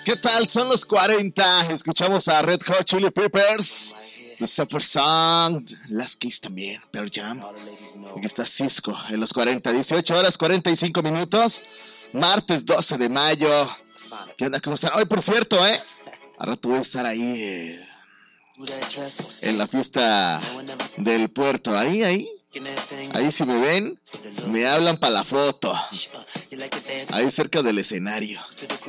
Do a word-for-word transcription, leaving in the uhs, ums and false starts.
¿Qué tal? Son los cuarenta. Escuchamos a Red Hot Chili Peppers, The Super Song, Las Kiss también, Pearl Jam. Aquí está Cisco en los cuarenta, dieciocho horas cuarenta y cinco minutos. Martes doce de mayo. ¿Qué onda? ¿Cómo están? Hoy, por cierto, ¿eh? Al rato voy a estar ahí eh, en la fiesta del puerto. Ahí, ahí. Ahí si me ven, me hablan para la foto. Ahí cerca del escenario.